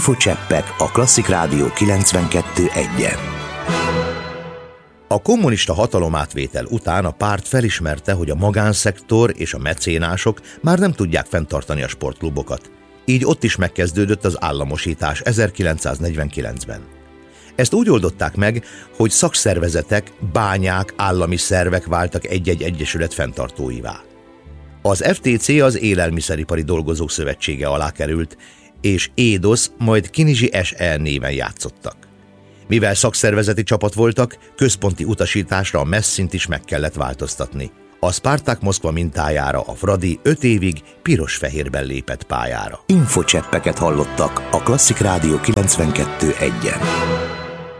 Infocseppek a Klasszik Rádió 92.1-en. A kommunista hatalomátvétel után a párt felismerte, hogy a magánszektor és a mecénások már nem tudják fenntartani a sportklubokat. Így ott is megkezdődött az államosítás 1949-ben. Ezt úgy oldották meg, hogy szakszervezetek, bányák, állami szervek váltak egy-egy egyesület fenntartóivá. Az FTC az Élelmiszeripari Dolgozók Szövetsége alá került, és EDOS, majd Kinizsi SE néven játszottak. Mivel szakszervezeti csapat voltak, központi utasításra a messzint is meg kellett változtatni. A Spartak Moszkva mintájára a Fradi 5 évig piros-fehérben lépett pályára. Infocseppeket hallottak a Klasszik Rádió 92.1-en.